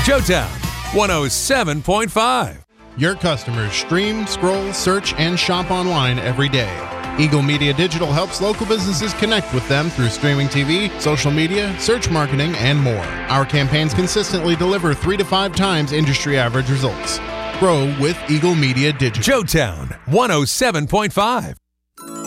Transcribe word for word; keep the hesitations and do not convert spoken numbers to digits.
Showtown one oh seven point five. Your customers stream, scroll, search, and shop online every day. Eagle Media Digital helps local businesses connect with them through streaming T V, social media, search marketing, and more. Our campaigns consistently deliver three to five times industry average results. Grow with Eagle Media Digital. Showtown one oh seven point five.